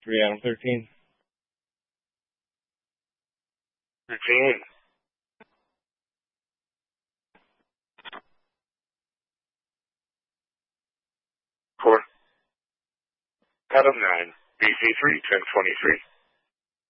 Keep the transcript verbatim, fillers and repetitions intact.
three Adam thirteen. thirteen. four. Adam nine. B C three ten twenty-three.